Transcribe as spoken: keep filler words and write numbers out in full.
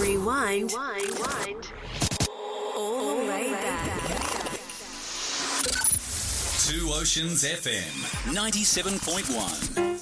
Rewind. Rewind. All the way back. Two Oceans F M, ninety-seven point one.